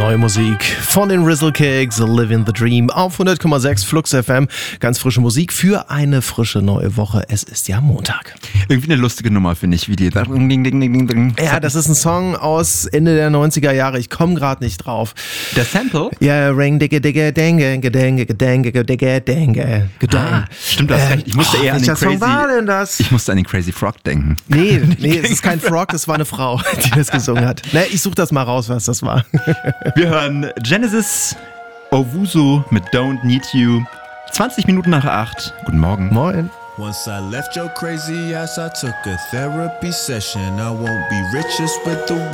Neue Musik von den Rizzle Kicks, Living the Dream auf 100,6 Flux FM. Ganz frische Musik für eine frische neue Woche. Es ist ja Montag. Irgendwie eine lustige Nummer, finde ich, wie die. Ja, das ist ein Song aus Ende der 90er Jahre. Ich komme gerade nicht drauf. Der Sample? Ja, ring digge digge denge gedenge gedenge gedenge denge gedenge. Stimmt, du hast recht. Ich musste eher an den Song war denn das? Ich musste an den Crazy Frog denken. Nee, es ist kein Frog, das war eine Frau, die das gesungen hat. Ne, ich suche das mal raus, was das war. Wir hören Genesis Owusu mit Don't Need You. 20 Minuten nach 8. Guten Morgen. Moin. Once I left your crazy ass, I took a therapy session. I won't be richest with the